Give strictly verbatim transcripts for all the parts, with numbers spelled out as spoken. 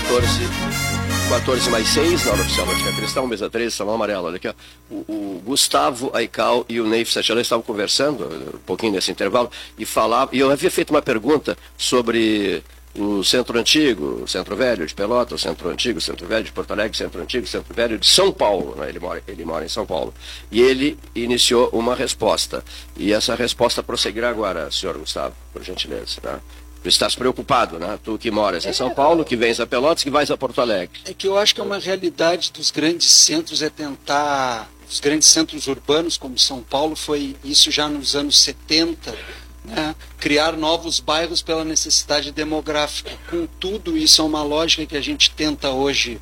quatorze, quatorze mais seis, na hora oficial Ótica Cristal, mesa treze, salão amarelo. Olha aqui, ó. O, o Gustavo Aical e o Neif Sachelã estavam conversando um pouquinho nesse intervalo e falavam, e eu havia feito uma pergunta sobre o Centro Antigo, o Centro Velho de Pelotas, o Centro Antigo, o Centro Velho de Porto Alegre, Centro Antigo, o Centro Velho de São Paulo, né? ele, mora, ele mora em São Paulo. E ele iniciou uma resposta. E essa resposta prosseguirá agora, senhor Gustavo, por gentileza. Né? Tu estás preocupado, né? Tu que moras em São Paulo, que vens a Pelotas, que vais a Porto Alegre. É que eu acho que é uma realidade dos grandes centros é tentar, os grandes centros urbanos como São Paulo, foi isso já nos anos setenta, né? Criar novos bairros pela necessidade demográfica. Contudo, isso é uma lógica que a gente tenta hoje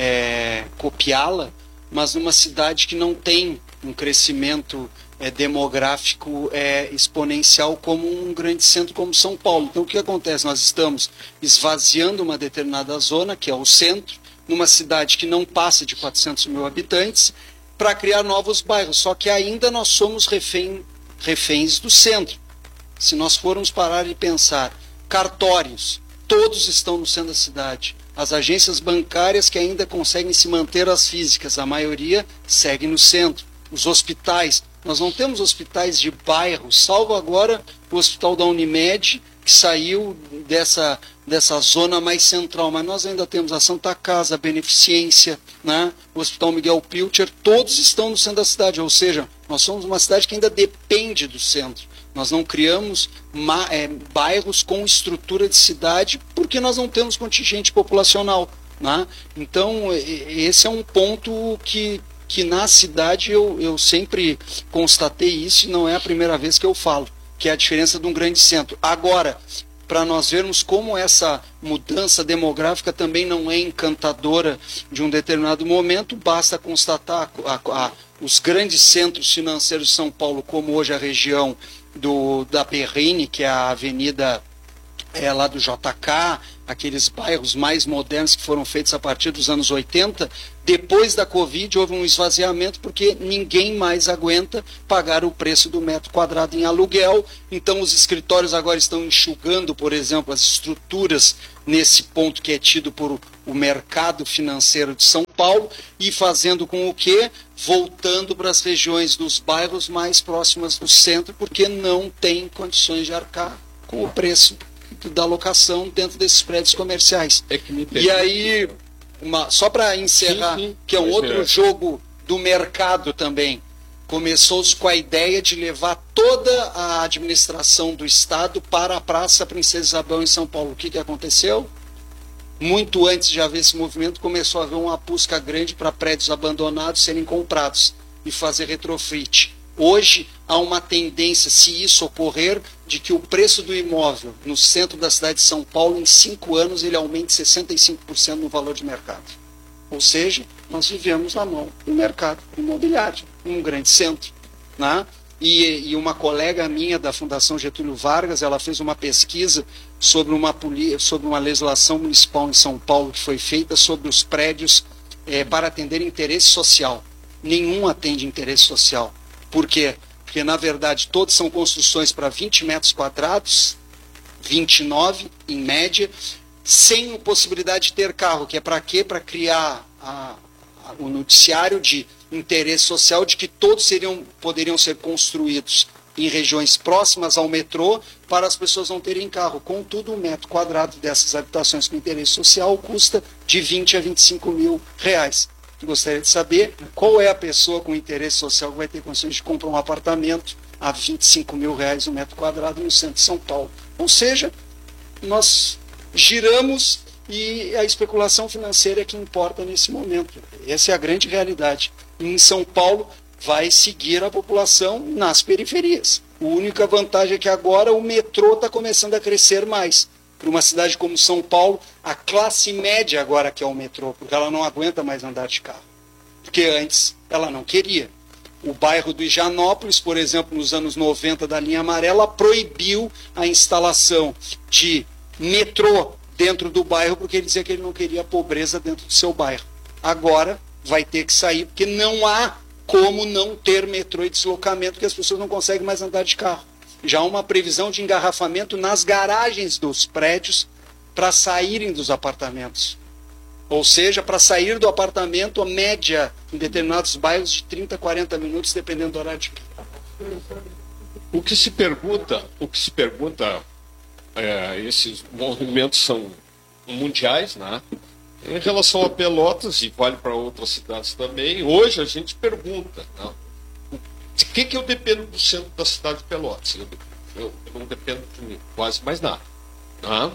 é, copiá-la, mas numa cidade que não tem um crescimento é, demográfico é, exponencial como um grande centro como São Paulo. Então o que acontece? Nós estamos esvaziando uma determinada zona, que é o centro, numa cidade que não passa de quatrocentos mil habitantes, para criar novos bairros. Só que ainda nós somos refém, reféns do centro. Se nós formos parar e pensar, cartórios, todos estão no centro da cidade. As agências bancárias que ainda conseguem se manter as físicas, a maioria segue no centro. Os hospitais, nós não temos hospitais de bairro, salvo agora o hospital da Unimed, que saiu dessa, dessa zona mais central, mas nós ainda temos a Santa Casa, a Beneficência, né? O Hospital Miguel Pilcher, todos estão no centro da cidade, ou seja, nós somos uma cidade que ainda depende do centro. Nós não criamos ma, é, bairros com estrutura de cidade porque nós não temos contingente populacional. Né? Então, esse é um ponto que, que na cidade eu, eu sempre constatei isso e não é a primeira vez que eu falo, que é a diferença de um grande centro. Agora, para nós vermos como essa mudança demográfica também não é encantadora de um determinado momento, basta constatar a, a, a, os grandes centros financeiros de São Paulo, como hoje a região do, da Perrine, que é a avenida é, lá do J K, aqueles bairros mais modernos que foram feitos a partir dos anos oitenta, depois da Covid houve um esvaziamento porque ninguém mais aguenta pagar o preço do metro quadrado em aluguel, então os escritórios agora estão enxugando, por exemplo, as estruturas nesse ponto que é tido por o mercado financeiro de São Paulo e fazendo com o que? Voltando para as regiões dos bairros mais próximas do centro, porque não tem condições de arcar com o preço da locação dentro desses prédios comerciais. É que me e aí, uma, só para encerrar, sim, sim, que é um outro jogo do mercado também, começou-se com a ideia de levar toda a administração do Estado para a Praça Princesa Isabel em São Paulo. O que, que aconteceu? Muito antes de haver esse movimento, começou a haver uma busca grande para prédios abandonados serem comprados e fazer retrofit. Hoje há uma tendência, se isso ocorrer, de que o preço do imóvel no centro da cidade de São Paulo, em cinco anos, ele aumente sessenta e cinco por cento no valor de mercado. Ou seja, nós vivemos na mão do mercado imobiliário, em um grande centro. Né? E, e uma colega minha da Fundação Getúlio Vargas, ela fez uma pesquisa sobre uma, sobre uma legislação municipal em São Paulo que foi feita sobre os prédios é, para atender interesse social. Nenhum atende interesse social. Por quê? Porque, na verdade, todos são construções para vinte metros quadrados, vinte e nove em média, sem possibilidade de ter carro, que é para quê? Para criar a, a, o noticiário de interesse social de que todos seriam, poderiam ser construídos em regiões próximas ao metrô para as pessoas não terem carro. Contudo, um metro quadrado dessas habitações com interesse social custa de vinte a vinte e cinco mil reais. Gostaria de saber qual é a pessoa com interesse social que vai ter condições de comprar um apartamento a vinte e cinco mil reais um metro quadrado no centro de São Paulo. Ou seja, nós giramos e a especulação financeira é que importa nesse momento. Essa é a grande realidade. E em São Paulo vai seguir a população nas periferias. A única vantagem é que agora o metrô está começando a crescer mais. Para uma cidade como São Paulo, a classe média agora quer o metrô, porque ela não aguenta mais andar de carro. Porque antes ela não queria. O bairro do Higienópolis, por exemplo, nos anos noventa da linha amarela, proibiu a instalação de metrô dentro do bairro, porque ele dizia que ele não queria pobreza dentro do seu bairro. Agora vai ter que sair, porque não há como não ter metrô e deslocamento, porque as pessoas não conseguem mais andar de carro. Já há uma previsão de engarrafamento nas garagens dos prédios para saírem dos apartamentos. Ou seja, para sair do apartamento, a média em determinados bairros de trinta, quarenta minutos, dependendo do horário de pico. O que se pergunta, o que se pergunta, é, esses movimentos são mundiais, né? Em relação a Pelotas, e vale para outras cidades também, hoje a gente pergunta, né? De que, que eu dependo do centro da cidade de Pelotas? Eu, eu, eu não dependo de quase mais nada. Né?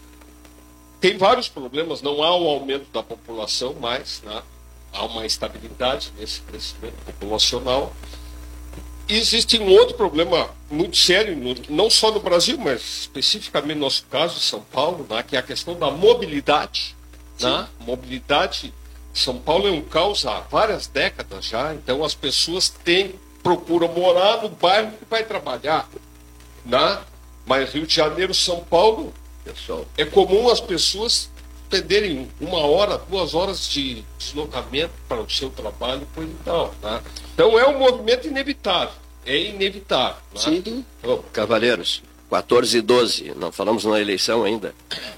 Tem vários problemas, não há um aumento da população mais, né? Há uma estabilidade nesse crescimento populacional. E existe um outro problema muito sério, não só no Brasil, mas especificamente no nosso caso, em São Paulo, né? Que é a questão da mobilidade. Né? Mobilidade, São Paulo é um caos há várias décadas já, então as pessoas têm, procuram morar no bairro que vai trabalhar. Né? Mas Rio de Janeiro, São Paulo, pessoal, é comum as pessoas perderem uma hora, duas horas de deslocamento para o seu trabalho, coisa e tal. Né? Então é um movimento inevitável, é inevitável. Né? Sim. Oh, Cavaleiros, quatorze e doze, não falamos na eleição ainda.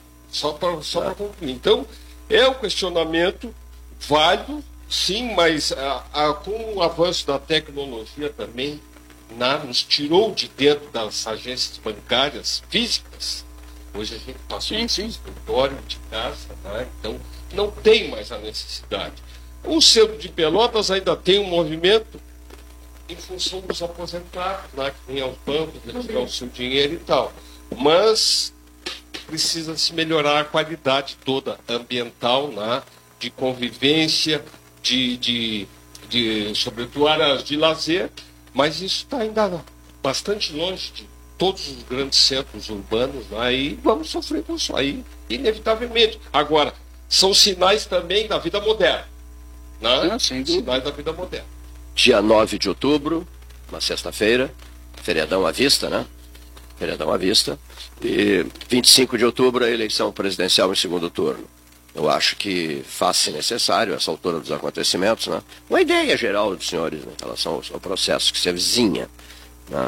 Só para só para concluir. Então, é um questionamento válido, sim, mas a, a, com o avanço da tecnologia também, na, nos tirou de dentro das agências bancárias físicas. Hoje a gente passou no escritório de casa, né? Então não tem mais a necessidade. O centro de Pelotas ainda tem um movimento em função dos aposentados, né? Que vem aos bancos, retirar o seu dinheiro e tal. Mas precisa se melhorar a qualidade toda ambiental, né, de convivência, de, de, de, sobretudo áreas de lazer, mas isso está ainda bastante longe de todos os grandes centros urbanos, né, e vamos sofrer com isso aí, inevitavelmente. Agora, são sinais também da vida moderna. Né? Ah, sim, sinais da vida moderna. Dia nove de outubro, uma sexta-feira, feriadão à vista, né? Feriadão à vista. E vinte e cinco de outubro, a eleição presidencial em segundo turno. Eu acho que faz-se necessário, essa altura dos acontecimentos, né, uma ideia geral dos senhores, né, em relação ao, ao processo que se avizinha. Né?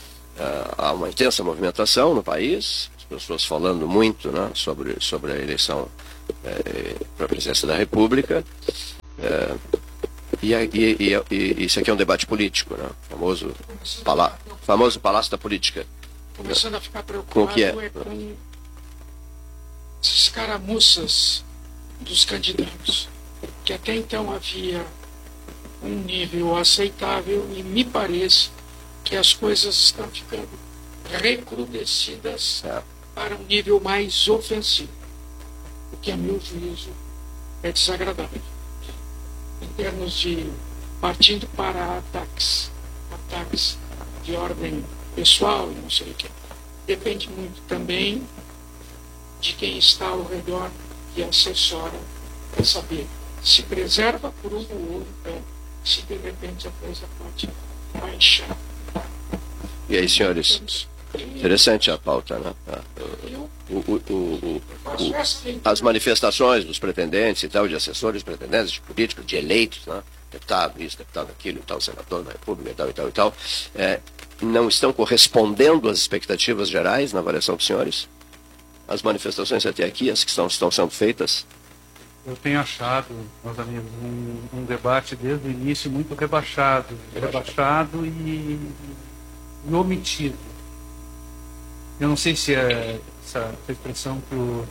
Uh, há uma intensa movimentação no país, as pessoas falando muito, né, sobre, sobre a eleição eh, para a presidência da República. Eh, e, e, e, e isso aqui é um debate político, né? famoso, palá famoso Palácio da Política. Começando a ficar preocupado com o que é? é com essas caramuças dos candidatos, que até então havia um nível aceitável e me parece que as coisas estão ficando recrudescidas É. para um nível mais ofensivo, o que a meu juízo é desagradável, em termos de partindo para ataques, ataques de ordem pessoal e não sei o que. Depende muito também de quem está ao redor e assessora para saber se preserva por um ou outro pé, se de repente a coisa pode baixar. E aí, senhores? Interessante a pauta, né? O, o, o, o, o, as manifestações dos pretendentes e tal, de assessores, pretendentes, de políticos, de eleitos, né? Deputado, isso, deputado, aquilo, tal, senador da República, e tal, e tal, e tal, é, não estão correspondendo às expectativas gerais na avaliação dos senhores? As manifestações até aqui, as que estão, estão sendo feitas? Eu tenho achado, meus amigos, um, um debate desde o início muito rebaixado, rebaixado e, e omitido. Eu não sei se é essa expressão que o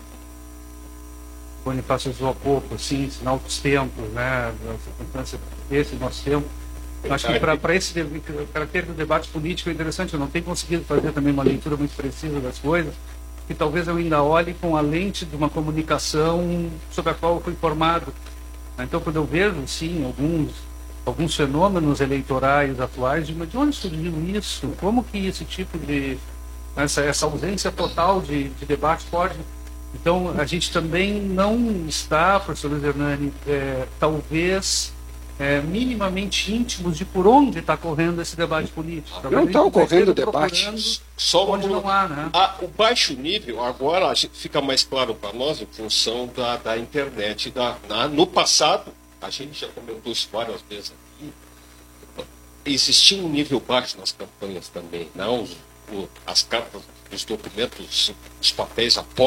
Bonifácio usou há pouco, assim, sinal dos tempos, né, a circunstância desse nosso tempo. Acho que para esse caractere do debate político é interessante, eu não tenho conseguido fazer também uma leitura muito precisa das coisas, que talvez eu ainda olhe com a lente de uma comunicação sobre a qual eu fui formado. Então, quando eu vejo, sim, alguns, alguns fenômenos eleitorais atuais, digo, de onde surgiu isso? Como que esse tipo de... essa, essa ausência total de, de debate pode... Então, a gente também não está, professor Luiz Hernani, é, talvez... É, minimamente íntimos de por onde está correndo esse debate político. Talvez não está ocorrendo debate. Só onde não há, né? A, o baixo nível, agora a gente fica mais claro para nós em função da, da internet. Da, na, no passado, a gente já comentou isso várias vezes aqui, existia um nível baixo nas campanhas também. Não? Os, o, as cartas, os documentos, os papéis apócrifos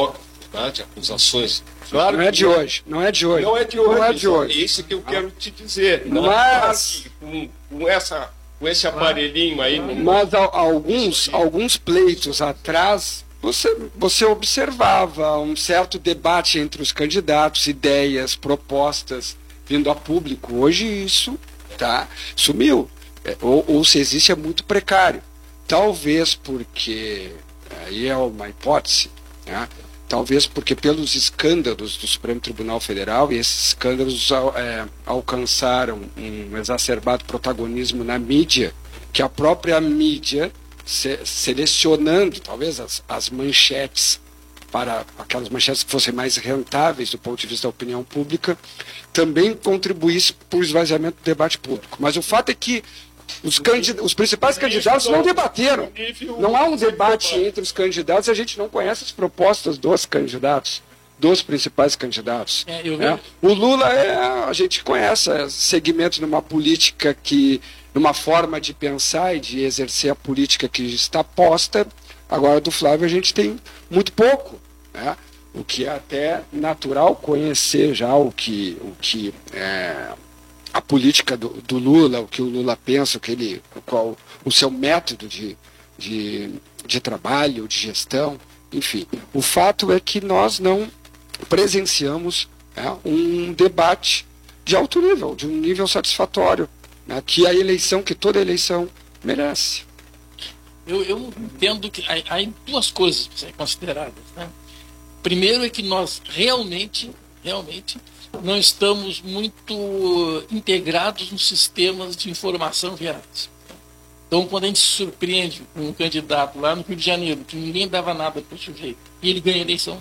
né, de acusações. Claro não é de hoje, não é de hoje. Não é de hoje. Não é de hoje. É isso que eu quero te dizer. Mas, com, com, essa, com esse aparelhinho aí. Mas a, alguns, alguns pleitos atrás, você, você observava um certo debate entre os candidatos, ideias, propostas vindo a público. Hoje isso tá, sumiu. É, ou, ou se existe é muito precário. Talvez porque, aí é uma hipótese, né? Talvez porque pelos escândalos do Supremo Tribunal Federal, e esses escândalos é, alcançaram um exacerbado protagonismo na mídia, que a própria mídia, se, selecionando talvez as, as manchetes, para aquelas manchetes que fossem mais rentáveis do ponto de vista da opinião pública, também contribuísse para o esvaziamento do debate público. Mas o fato é que Os, candid... os principais candidatos não debateram. Não há um debate entre os candidatos e a gente não conhece as propostas dos candidatos, dos principais candidatos. É, eu né? O Lula, é, a gente conhece é, segmento numa política que, numa forma de pensar e de exercer a política que está posta. Agora, do Flávio, a gente tem muito pouco, né? O que é até natural conhecer já o que... O que é, a política do, do Lula, o que o Lula pensa, o, que ele, qual, o seu método de, de, de trabalho, de gestão, enfim. O fato é que nós não presenciamos é, um debate de alto nível, de um nível satisfatório, né, que a eleição, que toda eleição merece. Eu, eu entendo que há, há duas coisas para serem consideradas. Né? Primeiro é que nós realmente, realmente, não estamos muito integrados nos sistemas de informação gerais. Então, quando a gente se surpreende com um candidato lá no Rio de Janeiro, que ninguém dava nada para o sujeito, e ele ganha a eleição,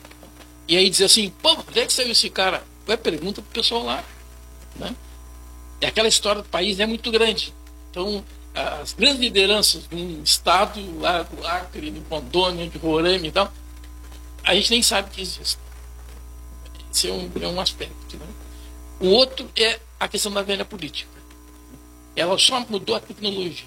e aí diz assim, pô, onde é que saiu esse cara? Ué, pergunta para o pessoal lá. Né? E aquela história do país é muito grande. Então, as grandes lideranças de um estado lá do Acre, de Rondônia, de Roraima e tal, a gente nem sabe que existe. Esse é um, é um aspecto. Né? O outro é a questão da velha política. Ela só mudou a tecnologia.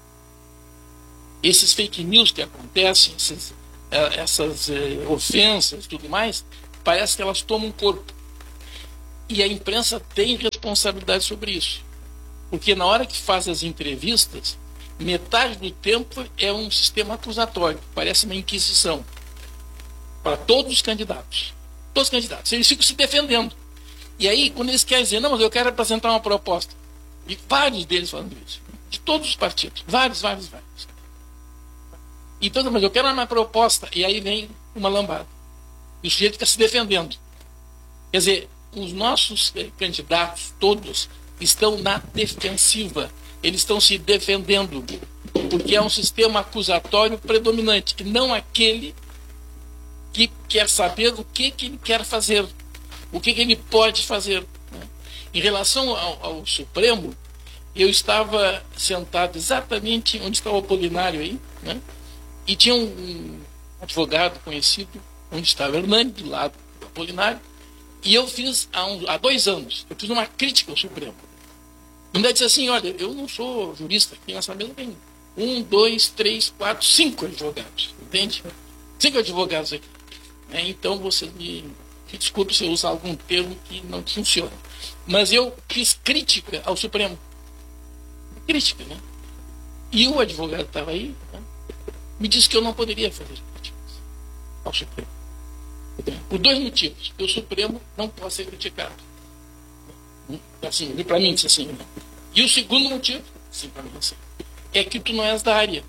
Esses fake news que acontecem, esses, essas eh, ofensas e tudo mais, parece que elas tomam corpo. E a imprensa tem responsabilidade sobre isso. Porque na hora que faz as entrevistas, metade do tempo é um sistema acusatório, parece uma inquisição, para todos os candidatos. Todos os candidatos, eles ficam se defendendo. E aí, quando eles querem dizer, não, mas eu quero apresentar uma proposta, e vários deles falando isso, de todos os partidos, vários, vários, vários. Então, mas eu quero uma proposta, e aí vem uma lambada. E o sujeito fica se defendendo. Quer dizer, os nossos candidatos, todos, estão na defensiva. Eles estão se defendendo, porque é um sistema acusatório predominante, e não aquele que quer saber o que, que ele quer fazer, o que, que ele pode fazer. Né? Em relação ao, ao Supremo, eu estava sentado exatamente onde está o Apolinário aí, né? E tinha um, um advogado conhecido, onde estava Hernani, do lado do Apolinário, e eu fiz, há, um, há dois anos, eu fiz uma crítica ao Supremo. E ele disse assim, olha, eu não sou jurista, aqui nessa mesa tem um, dois, três, quatro, cinco advogados, entende? Cinco advogados aqui. É, então você me, me desculpe se eu usar algum termo que não funciona. Mas eu fiz crítica ao Supremo. Crítica, né? E o advogado estava aí, né? Me disse que eu não poderia fazer críticas ao Supremo. Por dois motivos. O Supremo não pode ser criticado. Assim, para mim disse assim. Né? E o segundo motivo, assim, para mim assim, é que tu não és da área.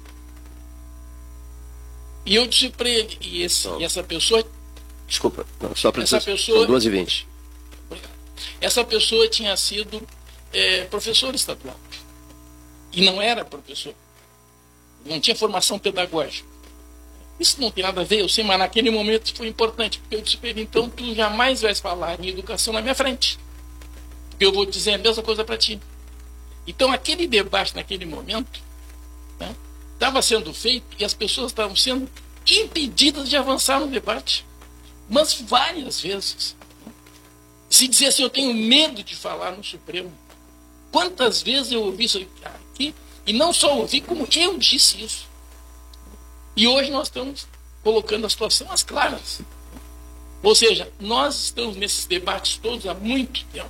E eu disse para ele, e, esse, e essa pessoa... Desculpa, não, só para essa dizer, pessoa, são duas e vinte. Essa pessoa tinha sido é, professor estadual. E não era professor. Não tinha formação pedagógica. Isso não tem nada a ver, eu sei, mas naquele momento foi importante, porque eu disse para ele, então tu jamais vais falar em educação na minha frente. Porque eu vou dizer a mesma coisa para ti. Então aquele debate naquele momento, né, estava sendo feito e as pessoas estavam sendo impedidas de avançar no debate. Mas várias vezes. Se dizer assim, eu tenho medo de falar no Supremo. Quantas vezes eu ouvi isso aqui, e não só ouvi, como eu disse isso. E hoje nós estamos colocando a situação às claras. Ou seja, nós estamos nesses debates todos há muito tempo.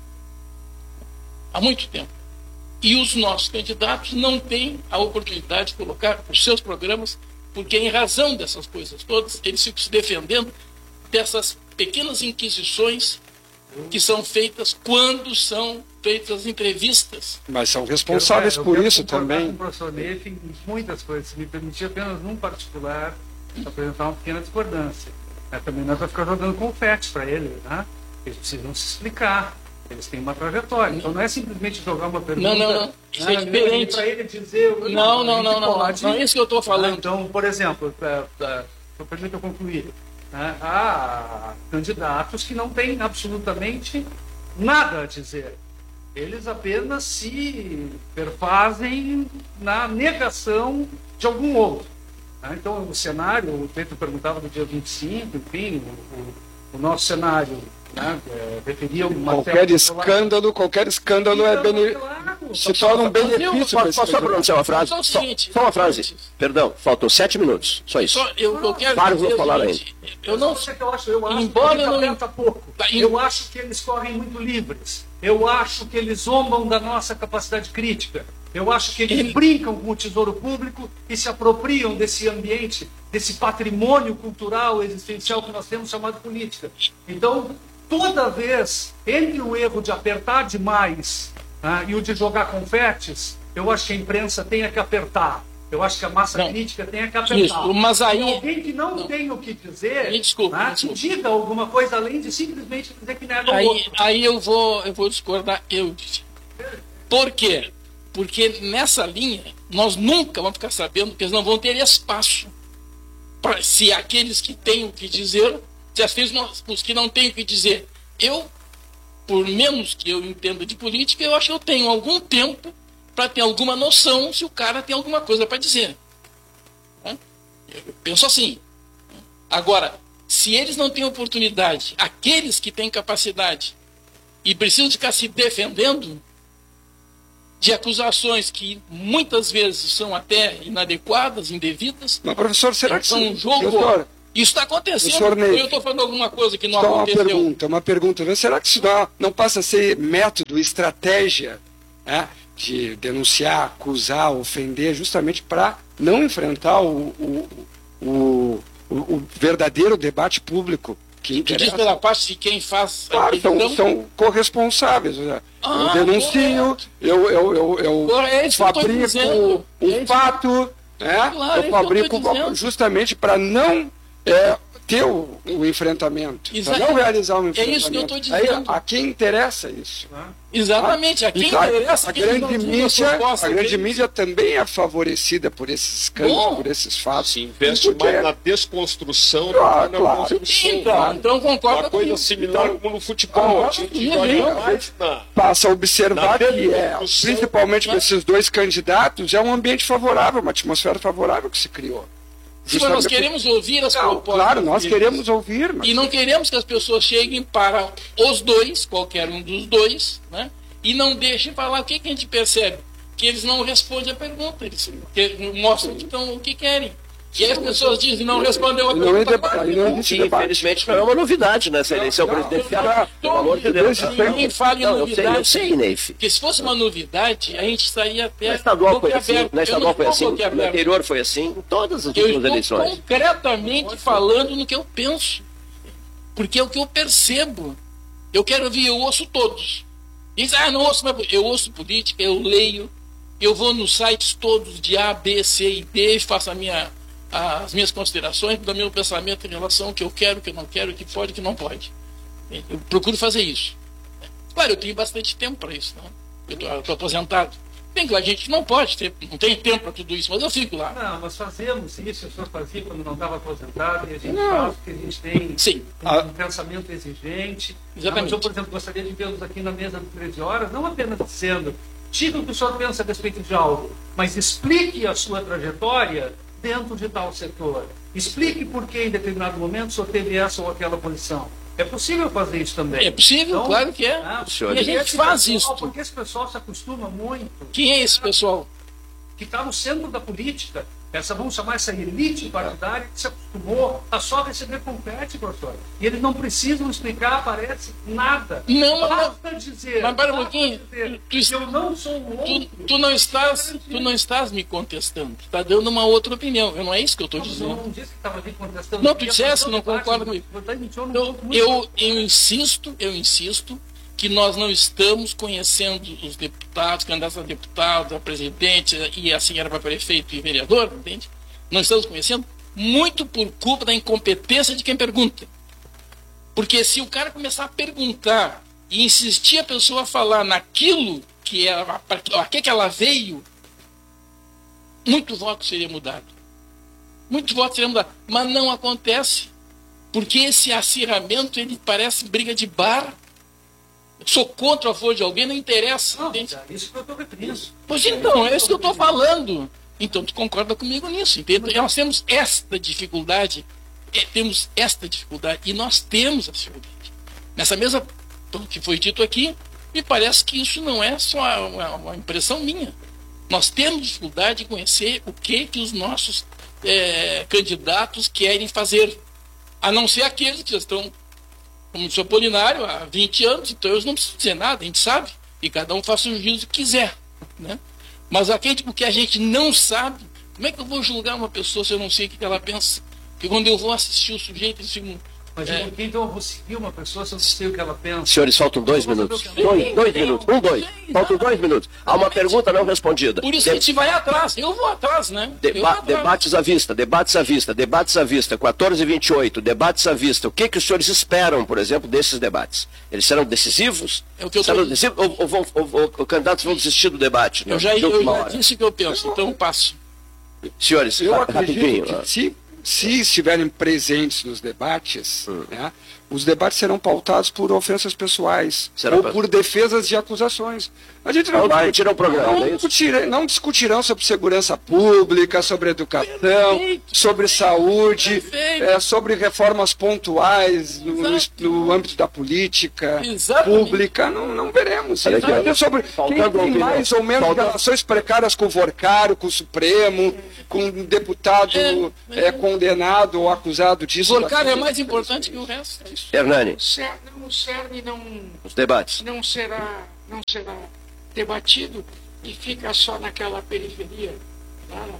Há muito tempo. E os nossos candidatos não têm a oportunidade de colocar os seus programas, porque em razão dessas coisas todas, eles ficam se defendendo dessas pequenas inquisições que são feitas quando são feitas entrevistas. Mas são responsáveis eu, eu por quero isso concordar também. Com o professor Neif em muitas coisas. Se me permitir apenas num particular apresentar uma pequena discordância. É, também nós vamos ficar jogando confetes para ele, né? Eles precisam se explicar. Eles têm uma trajetória. Então não é simplesmente jogar uma pergunta. Não, não, não. Isso né, é diferente. Para ele dizer. Não, não, não, não. Pode, não, não é isso que eu estou falando. Ah, então, por exemplo, permita eu concluir. Né, há candidatos que não têm absolutamente nada a dizer. Eles apenas se perfazem na negação de algum outro. Né? Então, o cenário, o Pedro perguntava do dia vinte e cinco, enfim, o, o, o nosso cenário. Né? É, referia uma qualquer escândalo, qualquer escândalo então, é bene... claro. se torna um benefício. Posso só pronunciar uma frase? Só, só, só uma frase. Perdão, faltam sete minutos. Só isso. Só, eu, eu quero Claro, vou falar ainda. Eu não sei que eu acho, eu acho embora que não aperta pouco. Eu acho que eles correm muito livres. Eu acho que eles zombam da nossa capacidade crítica. Eu acho que eles brincam com o tesouro público e se apropriam desse ambiente, desse patrimônio cultural existencial que nós temos chamado política. Então, toda vez, entre o erro de apertar demais ah, e o de jogar confetes, eu acho que a imprensa tem que apertar. Eu acho que a massa não. crítica tem que apertar. Isso, mas aí... E alguém que não, não tem o que dizer, me desculpa, né, me desculpa. que diga alguma coisa além de simplesmente dizer que nega aí, o outro. Aí eu vou, eu vou discordar. Eu disse. Por quê? Porque nessa linha, nós nunca vamos ficar sabendo que eles não vão ter espaço. Pra, se aqueles que têm o que dizer... Se as vezes os que não têm o que dizer, eu, por menos que eu entenda de política, eu acho que eu tenho algum tempo para ter alguma noção se o cara tem alguma coisa para dizer. Eu penso assim. Agora, se eles não têm oportunidade, aqueles que têm capacidade e precisam ficar se defendendo de acusações que muitas vezes são até inadequadas, indevidas, mas professor, será que são um jogo... Professor, isso está acontecendo. Eu estou falando alguma coisa que não só aconteceu. Uma pergunta, uma pergunta. Será que isso não, não passa a ser método, estratégia, né, de denunciar, acusar, ofender, justamente para não enfrentar o, o, o, o, o verdadeiro debate público que Tu interessa? diz pela parte de quem faz... Claro, são, então... são corresponsáveis. Né? Ah, eu denuncio, eu, eu, eu, eu é fabrico um é fato, né? Claro, eu fabrico eu justamente para não... É, ter o, o enfrentamento, para não realizar um enfrentamento. É isso que eu estou dizendo. Aí, a quem interessa isso? Ah, exatamente, a quem e, claro, interessa. A grande, mídia, a grande deles. mídia também é favorecida por esses escândalos, Bom, por esses fatos. Se investe porque... mais na desconstrução claro, do que na claro. construção. Então, claro. então concordo Uma coisa com similar então, como no futebol. A gente joga mais na... Passa a observar que, é, principalmente com esses dois candidatos, é um ambiente favorável, uma atmosfera favorável que se criou. Sim, mas nós queremos ouvir as não, propostas. Claro, nós deles. queremos ouvir. Mas... E não queremos que as pessoas cheguem para os dois, qualquer um dos dois, né? E não deixem falar. O que, que a gente percebe? Que eles não respondem a pergunta. Eles mostram que estão, o que querem. E aí as pessoas dizem, não respondeu a não pergunta. É deba- não Sim, infelizmente não é uma novidade nessa eleição não, presidencial. Pelo amor de Deus. Ninguém fala em não, novidade. Eu sei, eu sei, Neif. Porque se fosse uma novidade, a gente estaria até... Na estadual foi assim, na estadual foi assim, no interior foi assim, em todas as últimas eleições. Eu estou concretamente falando no que eu penso. Porque é o que eu percebo. Eu quero ouvir, eu ouço todos. Diz, ah, não ouço, mas eu ouço política, eu leio, eu vou nos sites todos de A, B, C e D e faço a minha... as minhas considerações, do meu pensamento em relação ao que eu quero, o que eu não quero, o que pode, o que não pode. Eu procuro fazer isso. Claro, eu tenho bastante tempo para isso. Né? Eu estou aposentado. Tem que a gente não pode ter, não tem tempo para tudo isso, mas eu fico lá. Não, nós fazemos isso, o senhor fazia quando não estava aposentado, e a gente não. faz porque a gente tem Sim. um, um pensamento exigente. Exatamente. Mas eu, por exemplo, gostaria de vê-los aqui na mesa de treze horas, não apenas dizendo, diga o que o senhor pensa a respeito de algo, mas explique a sua trajetória dentro de tal setor. Explique por que em determinado momento o senhor teve essa ou aquela posição. É possível fazer isso também. É possível, então, claro que é. Né? E a gente faz pessoal, isso. Porque esse pessoal se acostuma muito. Quem é esse pessoal? Que está no centro da política. Essa, vamos chamar essa elite partidária que se acostumou a só receber confete, professor. E eles não precisam explicar, parece, nada. Não, mas, basta dizer. Mas para um pouquinho, dizer, tu, tu, eu não sou um tu, outro. tu, não estás, tu não estás me contestando. Tu está dando uma outra opinião. Eu não é isso que eu estou dizendo. Eu não disse que estava ali contestando. Não, tu disseste que não concorda comigo. Eu, eu, eu insisto, eu insisto que nós não estamos conhecendo os deputados, candidatos a deputado, a presidente e assim era para prefeito e vereador, entende? Não estamos conhecendo muito por culpa da incompetência de quem pergunta. Porque se o cara começar a perguntar e insistir a pessoa a falar naquilo que ela, a que que ela veio, muito voto seria mudado. Muito voto seria mudado. Mas não acontece. Porque esse acirramento, ele parece briga de bar. Sou contra a favor de alguém, não interessa. Não, é isso que eu estou referindo. Pois então, é isso que eu estou falando. Então, tu concorda comigo nisso, entende? Nós temos esta dificuldade, é, temos esta dificuldade, e nós temos essa dificuldade. Nessa mesma, que foi dito aqui, me parece que isso não é só uma, uma impressão minha. Nós temos dificuldade de conhecer o que, que os nossos é, candidatos querem fazer, a não ser aqueles que já estão, como disse o Apolinário, há vinte anos, então eu não preciso dizer nada, a gente sabe, e cada um faça o juízo que quiser, né? Mas aquele que a gente não sabe, como é que eu vou julgar uma pessoa se eu não sei o que ela pensa? Porque quando eu vou assistir o sujeito, eles ficam... Mas é, então eu vou seguir uma pessoa se eu não sei o que ela pensa. Senhores, faltam dois minutos. Dois, dois minutos. Um, dois. Faltam dois minutos. Há uma pergunta não respondida. Por isso que a gente vai atrás. Eu vou atrás, né? Deba vou atrás. Debates à vista, debates à vista, debates à vista, quatorze e vinte e oito, debates à vista. O que, que os senhores esperam, por exemplo, desses debates? Eles serão decisivos? É o que eu serão tô... decisivos ou, ou, vão, ou, ou os candidatos vão desistir do debate? Eu já, eu já disse o que eu penso, então passo. Senhores, eu rapidinho. acredito que se, se estiverem presentes nos debates, hum. né, os debates serão pautados por ofensas pessoais Será ou pra... por defesas de acusações. A gente não, não vai tirar o programa, não, é discutir, não discutirão sobre segurança pública, sobre educação, Perfeito. sobre saúde, é, sobre reformas pontuais no, no, no âmbito da política Exatamente. pública. Não, não veremos. Aqui, sobre quem tem mais ou menos Faltando. relações precárias com o Vorcário, com o Supremo, com um deputado é, é, condenado ou acusado disso. O Vorcário é mais importante que o resto. Hernani. O CERN não, Os debates. não será, não será debatido e fica só naquela periferia. Né?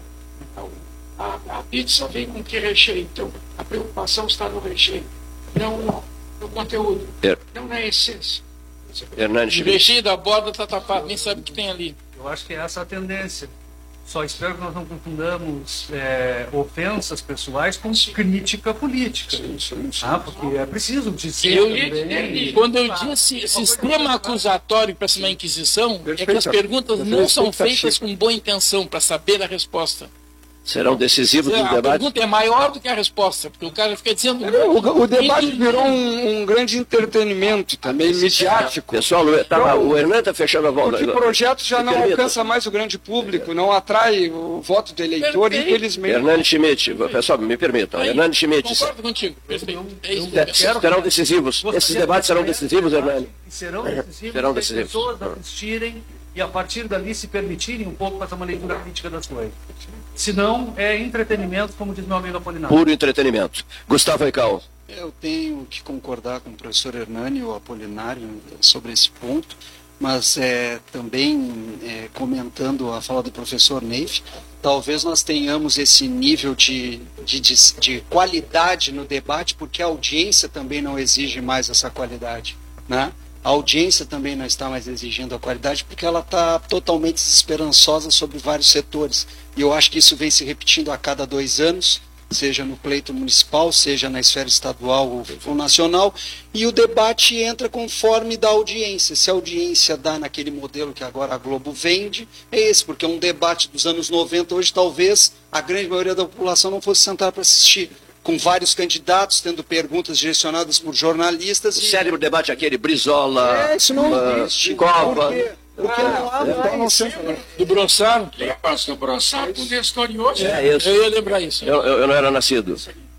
A, a pizza vem com que recheio? Então, a preocupação está no recheio, não no conteúdo, er... não na essência. Hernani, o recheio da borda está tapado, nem sabe o que tem ali. Eu acho que é essa a tendência. Só espero que nós não confundamos é, ofensas pessoais com crítica política. Sim, sim, sim. Ah, porque é preciso dizer eu, também... Quando eu disse sistema acusatório para cima da Inquisição, é que as perguntas não são feitas com boa intenção para saber a resposta. Serão decisivos dos debates? A pergunta é maior do que a resposta, porque o cara fica dizendo... É, o, o debate virou um, um grande entretenimento também, midiático. Pessoal, tá, o Hernani está fechando a volta. Porque o projeto já não alcança mais o grande público, não atrai o voto do eleitor, Perfeito. infelizmente. Hernani Schmidt, pessoal, me permitam. Aí, Hernani Schmidt. Concordo contigo. Perfeito. É isso. Serão decisivos. Esses debates serão decisivos, Hernani? Serão decisivos. Serão decisivos. As pessoas assistirem e a partir dali se permitirem um pouco fazer uma leitura crítica das coisas. Se não, é entretenimento, como diz meu amigo Apolinário. Puro entretenimento. Gustavo Eical. Eu tenho que concordar com o professor Hernani e o Apolinário sobre esse ponto, mas é, também é, comentando a fala do professor Neif, talvez nós tenhamos esse nível de, de, de, de qualidade no debate, porque a audiência também não exige mais essa qualidade, né? A audiência também não está mais exigindo a qualidade porque ela está totalmente desesperançosa sobre vários setores. E eu acho que isso vem se repetindo a cada dois anos, seja no pleito municipal, seja na esfera estadual ou, ou nacional, e o debate entra conforme da audiência. Se a audiência dá naquele modelo que agora a Globo vende, é esse, porque é um debate dos anos noventa, hoje talvez a grande maioria da população não fosse sentar para assistir, com vários candidatos, tendo perguntas direcionadas por jornalistas. O e... cérebro debate aquele, Brizola, é, isso não uh, existe. Copa. Porque, porque ah, não há é, mais. Do Bronçaro? Lembra-se do Bronçaro com o Nestor hoje? É isso. Eu ia lembrar isso. Eu, eu, eu não era nascido.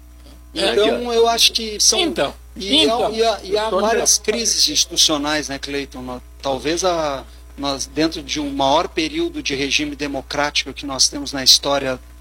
Então, eu acho que são... Então, e, então. E, há, e há várias crises institucionais, né, Cleiton? Talvez a, nós, dentro de um maior período de regime democrático que nós temos na história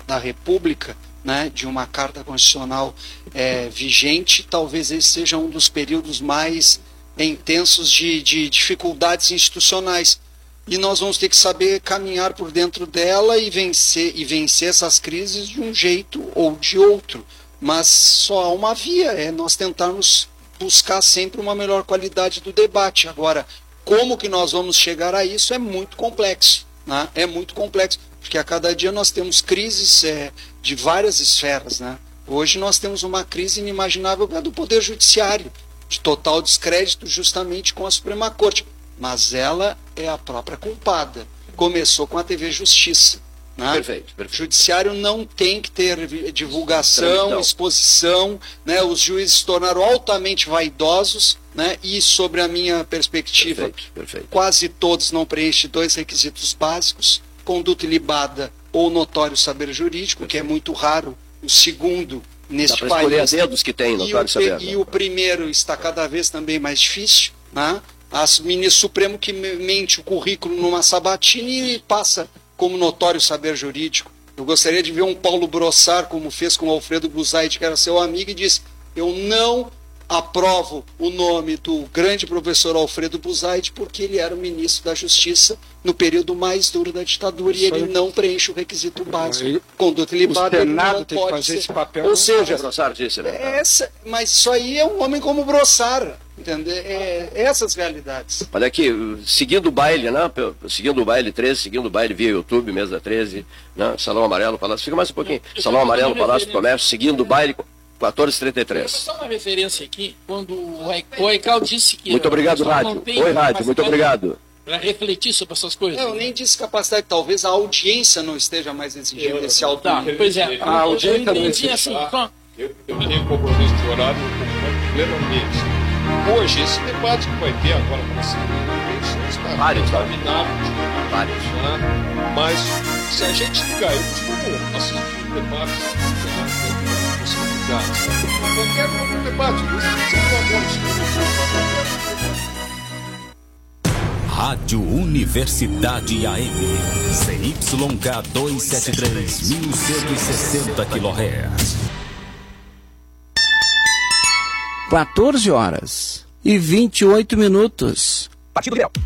da República, né, de uma Carta Constitucional é, vigente, talvez esse seja um dos períodos mais intensos de, de dificuldades institucionais. E nós vamos ter que saber caminhar por dentro dela e vencer, e vencer essas crises de um jeito ou de outro. Mas só há uma via, é nós tentarmos buscar sempre uma melhor qualidade do debate. Agora, como que nós vamos chegar a isso é muito complexo, né? É muito complexo, porque a cada dia nós temos crises é, de várias esferas, né? Hoje nós temos uma crise inimaginável do Poder Judiciário, de total descrédito justamente com a Suprema Corte. Mas ela é a própria culpada. Começou com a T V Justiça. Né? Perfeito, perfeito. O judiciário não tem que ter divulgação, Não. exposição, né? Os juízes se tornaram altamente vaidosos, né? E sobre a minha perspectiva, Perfeito, perfeito. quase todos não preenchem dois requisitos básicos, conduta ilibada ou notório saber jurídico, que é muito raro, o segundo Dá neste para escolher a país. dedos que tem, E notório o, saber. pe- e o primeiro está cada vez também mais difícil, né? As ministro Supremo que me- mente o currículo numa sabatina e passa como notório saber jurídico. Eu gostaria de ver um Paulo Brossar, como fez com o Alfredo Buzaide, que era seu amigo, e disse: eu não aprovo o nome do grande professor Alfredo Buzaide porque ele era o ministro da Justiça no período mais duro da ditadura e ele não preenche o requisito básico. Aí, Conduta ilibada, o ele não Senado tem que pode fazer ser. esse papel. Ou não seja, O Brossard disse, né? essa, mas isso aí é um homem como Brossar, entendeu? É, essas realidades. Olha aqui, seguindo o baile, né? Seguindo o baile treze, seguindo o baile via YouTube, mesa treze, né? Salão Amarelo, Palácio. Fica mais um pouquinho. Eu Salão quero Amarelo, fazer uma Palácio do referência. Comércio, seguindo o baile quatorze e trinta e Eu vou três. só uma referência aqui, quando o Ai- o Aical disse que Muito obrigado, o pessoal rádio. não tem Oi, rádio, muito capacidade obrigado. para refletir sobre essas coisas. Eu nem disse capacidade, talvez a audiência não esteja mais exigindo esse Tá, alto. pois é. A eu audiência não entendi existe. assim, só- Eu, eu tenho compromisso de horário, eu concordo plenamente. Hoje, esse debate que vai ter agora com a segunda eleição está Vários, contaminado. Vários. Né? Mas se a gente ligar, eu costumo assistir debates com possibilidades. Qualquer outro debate, isso sempre é bom discutir. Rádio Universidade A M, C Y K duzentos e setenta e três, mil cento e sessenta quilohertz. quatorze horas e vinte e oito minutos. Partido Liberal.